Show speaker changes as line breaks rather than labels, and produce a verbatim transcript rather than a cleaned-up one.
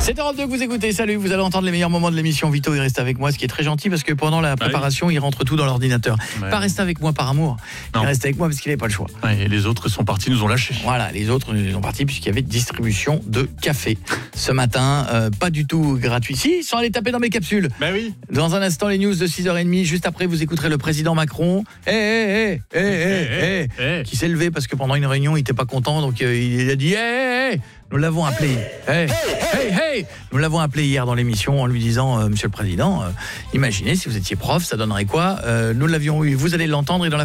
C'est Europe deux que vous écoutez, salut, vous allez entendre les meilleurs moments de l'émission. Vito, il reste avec moi, ce qui est très gentil parce que pendant la préparation, ah oui. il rentre tout dans l'ordinateur. Ouais. Pas rester avec moi par amour, non. il reste avec moi parce qu'il n'avait pas le choix.
Ouais, et les autres sont partis, nous ont lâchés.
Voilà, les autres nous sont partis puisqu'il y avait distribution de café. Ce matin, euh, pas du tout gratuit. Si, ils sont allés taper dans mes capsules.
Ben oui.
Dans un instant, les news de six heures trente, juste après, vous écouterez le président Macron. Eh, eh, eh, eh, eh, qui s'est levé parce que pendant une réunion, il n'était pas content, donc euh, il a dit eh, eh, eh. Nous l'avons appelé. Hey, hey, hey. Nous l'avons appelé hier dans l'émission en lui disant euh, Monsieur le Président, euh, imaginez si vous étiez prof, ça donnerait quoi euh, Nous l'avions eu. Vous allez l'entendre et dans la